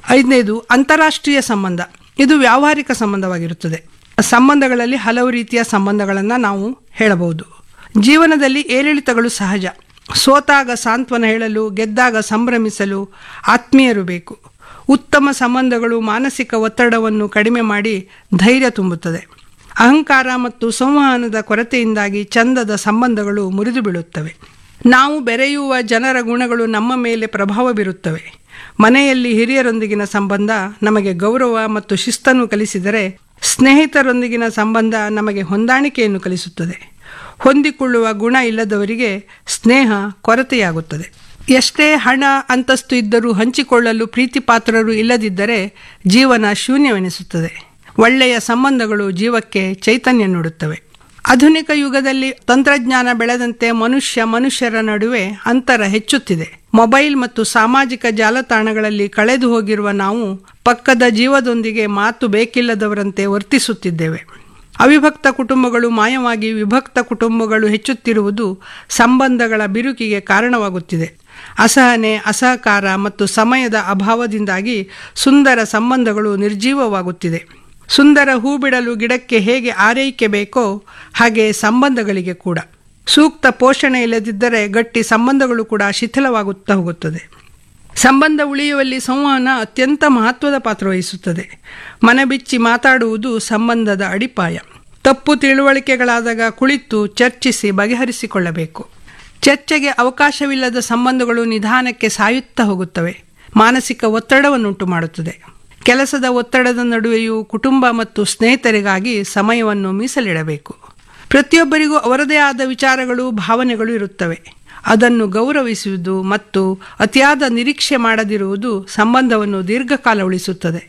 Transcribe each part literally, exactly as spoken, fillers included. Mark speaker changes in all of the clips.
Speaker 1: ಐದನೇದು ಅಂತಾರಾಷ್ಟ್ರೀಯ ಸಂಬಂಧ. ಇದು ವ್ಯಾವಹಾರಿಕ ಸಂಬಂಧವಾಗಿರುತ್ತದೆ. ಸಂಬಂಧಗಳಲ್ಲಿ ಹಲವು ರೀತಿಯ ಸಂಬಂಧಗಳನ್ನು ನಾವು ಹೇಳಬಹುದು. ಜೀವನದಲ್ಲಿ ಏರಿಳಿತಗಳು ಸಹಜ. ಸೋತಾಗ ಸಾಂತ್ವನ ಹೇಳಲು, ಗೆದ್ದಾಗ ಸಂಭ್ರಮಿಸಲು ಆತ್ಮೀಯರು ಬೇಕು. ಉತ್ತಮ ಸಂಬಂಧಗಳು ಮಾನಸಿಕ ಒತ್ತಡವನ್ನು ಕಡಿಮೆ ಮಾಡಿ ಧೈರ್ಯ ತುಂಬುತ್ತದೆ. ಅಹಂಕಾರ ಮತ್ತು ಸಂವಹನದ ಕೊರತೆಯಿಂದಾಗಿ ಚಂದದ ಸಂಬಂಧಗಳು ಮುರಿದು ಬೀಳುತ್ತವೆ. ನಾವು ಬೆರೆಯುವ ಜನರ ಗುಣಗಳು ನಮ್ಮ ಮೇಲೆ ಪ್ರಭಾವ ಬೀರುತ್ತವೆ. ಮನೆಯಲ್ಲಿ ಹಿರಿಯರೊಂದಿಗಿನ ಸಂಬಂಧ ನಮಗೆ ಗೌರವ ಮತ್ತು ಶಿಸ್ತನ್ನು ಕಲಿಸಿದರೆ, ಸ್ನೇಹಿತರೊಂದಿಗಿನ ಸಂಬಂಧ ನಮಗೆ ಹೊಂದಾಣಿಕೆಯನ್ನು ಕಲಿಸುತ್ತದೆ. ಹೊಂದಿಕೊಳ್ಳುವ ಗುಣ ಇಲ್ಲದವರಿಗೆ ಸ್ನೇಹ ಕೊರತೆಯಾಗುತ್ತದೆ. ಎಷ್ಟೇ ಹಣ ಅಂತಸ್ತು ಇದ್ದರೂ ಹಂಚಿಕೊಳ್ಳಲು ಪ್ರೀತಿ ಪಾತ್ರರು ಇಲ್ಲದಿದ್ದರೆ ಜೀವನ ಶೂನ್ಯವೆನಿಸುತ್ತದೆ. ಒಳ್ಳೆಯ ಸಂಬಂಧಗಳು ಜೀವಕ್ಕೆ ಚೈತನ್ಯ ನೀಡುತ್ತವೆ. ಆಧುನಿಕ ಯುಗದಲ್ಲಿ ತಂತ್ರಜ್ಞಾನ ಬೆಳೆದಂತೆ ಮನುಷ್ಯ ಮನುಷ್ಯರ ನಡುವೆ ಅಂತರ ಹೆಚ್ಚುತ್ತಿದೆ. ಮೊಬೈಲ್ ಮತ್ತು ಸಾಮಾಜಿಕ ಜಾಲತಾಣಗಳಲ್ಲಿ ಕಳೆದು ಹೋಗಿರುವ ನಾವು ಪಕ್ಕದ ಜೀವದೊಂದಿಗೆ ಮಾತು ಬೇಕಿಲ್ಲದವರಂತೆ ವರ್ತಿಸುತ್ತಿದ್ದೇವೆ. ಅವಿಭಕ್ತ ಕುಟುಂಬಗಳು ಮಾಯವಾಗಿ ವಿಭಕ್ತ ಕುಟುಂಬಗಳು ಹೆಚ್ಚುತ್ತಿರುವುದು ಸಂಬಂಧಗಳ ಬಿರುಕಿಗೆ ಕಾರಣವಾಗುತ್ತಿದೆ. ಅಸಹನೆ, ಅಸಹಕಾರ ಮತ್ತು ಸಮಯದ ಅಭಾವದಿಂದಾಗಿ ಸುಂದರ ಸಂಬಂಧಗಳು ನಿರ್ಜೀವವಾಗುತ್ತಿದೆ. ಸುಂದರ ಹೂ ಬಿಡಲು ಗಿಡಕ್ಕೆ ಹೇಗೆ ಆರೈಕೆ ಬೇಕೋ ಹಾಗೆ ಸಂಬಂಧಗಳಿಗೆ ಕೂಡ. ಸೂಕ್ತ ಪೋಷಣೆ ಇಲ್ಲದಿದ್ದರೆ ಗಟ್ಟಿ ಸಂಬಂಧಗಳು ಕೂಡ ಶಿಥಿಲವಾಗುತ್ತಾ ಹೋಗುತ್ತದೆ. ಸಂಬಂಧ ಉಳಿಯುವಲ್ಲಿ ಸಂವಹನ ಅತ್ಯಂತ ಮಹತ್ವದ ಪಾತ್ರ ವಹಿಸುತ್ತದೆ. ಮನಬಿಚ್ಚಿ ಮಾತಾಡುವುದು ಸಂಬಂಧದ ಅಡಿಪಾಯ. ತಪ್ಪು ತಿಳುವಳಿಕೆಗಳಾದಾಗ ಕುಳಿತು ಚರ್ಚಿಸಿ ಬಗೆಹರಿಸಿಕೊಳ್ಳಬೇಕು. ಚರ್ಚೆಗೆ ಅವಕಾಶವಿಲ್ಲದ ಸಂಬಂಧಗಳು ನಿಧಾನಕ್ಕೆ ಸಾಯುತ್ತಾ ಹೋಗುತ್ತವೆ. ಮಾನಸಿಕ ಒತ್ತಡವನ್ನುಂಟು ಮಾಡುತ್ತದೆ. ಕೆಲಸದ ಒತ್ತಡದ ನಡುವೆಯೂ ಕುಟುಂಬ ಮತ್ತು ಸ್ನೇಹಿತರಿಗಾಗಿ ಸಮಯವನ್ನು ಮೀಸಲಿಡಬೇಕು. ಪ್ರತಿಯೊಬ್ಬರಿಗೂ ಅವರದೇ ಆದ ವಿಚಾರಗಳು, ಭಾವನೆಗಳು ಇರುತ್ತವೆ. ಅದನ್ನು ಗೌರವಿಸುವುದು ಮತ್ತು ಅತಿಯಾದ ನಿರೀಕ್ಷೆ ಮಾಡದಿರುವುದು ಸಂಬಂಧವನ್ನು ದೀರ್ಘಕಾಲ ಉಳಿಸುತ್ತದೆ.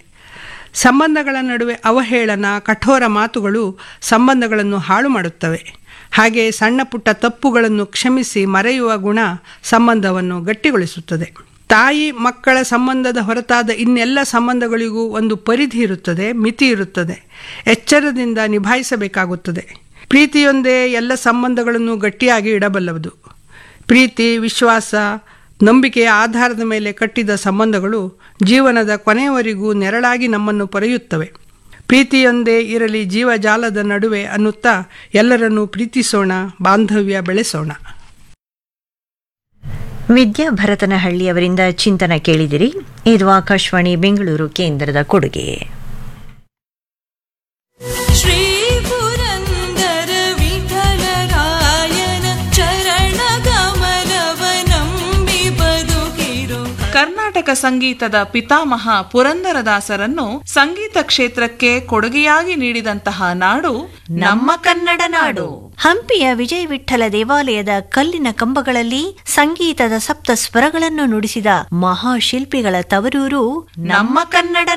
Speaker 1: ಸಂಬಂಧಗಳ ನಡುವೆ ಅವಹೇಳನ, ಕಠೋರ ಮಾತುಗಳು ಸಂಬಂಧಗಳನ್ನು ಹಾಳು ಮಾಡುತ್ತವೆ. ಹಾಗೆ ಸಣ್ಣ ಪುಟ್ಟ ತಪ್ಪುಗಳನ್ನು ಕ್ಷಮಿಸಿ ಮರೆಯುವ ಗುಣ ಸಂಬಂಧವನ್ನು ಗಟ್ಟಿಗೊಳಿಸುತ್ತದೆ. ತಾಯಿ ಮಕ್ಕಳ ಸಂಬಂಧದ ಹೊರತಾದ ಇನ್ನೆಲ್ಲ ಸಂಬಂಧಗಳಿಗೂ ಒಂದು ಪರಿಧಿ ಇರುತ್ತದೆ, ಮಿತಿ ಇರುತ್ತದೆ. ಎಚ್ಚರದಿಂದ ನಿಭಾಯಿಸಬೇಕಾಗುತ್ತದೆ. ಪ್ರೀತಿಯೊಂದೇ ಎಲ್ಲ ಸಂಬಂಧಗಳನ್ನು ಗಟ್ಟಿಯಾಗಿ ಇಡಬಲ್ಲದು. ಪ್ರೀತಿ, ವಿಶ್ವಾಸ, ನಂಬಿಕೆಯ ಆಧಾರದ ಮೇಲೆ ಕಟ್ಟಿದ ಸಂಬಂಧಗಳು ಜೀವನದ ಕೊನೆಯವರೆಗೂ ನೆರಳಾಗಿ ನಮ್ಮನ್ನು ಪೊರೆಯುತ್ತವೆ. ಪ್ರೀತಿಯೊಂದೇ ಇರಲಿ ಜೀವಜಾಲದ ನಡುವೆ ಅನ್ನುತ್ತಾ ಎಲ್ಲರನ್ನೂ ಪ್ರೀತಿಸೋಣ, ಬಾಂಧವ್ಯ ಬೆಳೆಸೋಣ.
Speaker 2: ವಿದ್ಯಾ ಭರತನಹಳ್ಳಿಯವರಿಂದ ಚಿಂತನ ಕೇಳಿದಿರಿ. ಇದು ಆಕಾಶವಾಣಿ ಬೆಂಗಳೂರು ಕೇಂದ್ರದ ಕೊಡುಗೆ.
Speaker 3: ಶ್ರೀ ಪುರಂದರ ವಿಠಲರಾಯನ ಚರಣ ಕಮಲವನಂಬಿ ಬದುಕಿರೋ. ಕರ್ನಾಟಕ ಸಂಗೀತದ ಪಿತಾಮಹ ಪುರಂದರದಾಸರನ್ನು ಸಂಗೀತ ಕ್ಷೇತ್ರಕ್ಕೆ ಕೊಡುಗೆಯಾಗಿ ನೀಡಿದಂತಹ ನಾಡು ನಮ್ಮ ಕನ್ನಡ ನಾಡು.
Speaker 2: ಹಂಪಿಯ ವಿಜಯ ವಿಠ್ಠಲ ದೇವಾಲಯದ ಕಲ್ಲಿನ ಕಂಬಗಳಲ್ಲಿ ಸಂಗೀತದ ಸಪ್ತ ಸ್ವರಗಳನ್ನು ನುಡಿಸಿದ ಮಹಾಶಿಲ್ಪಿಗಳ ತವರೂರು
Speaker 3: ನಮ್ಮ ಕನ್ನಡ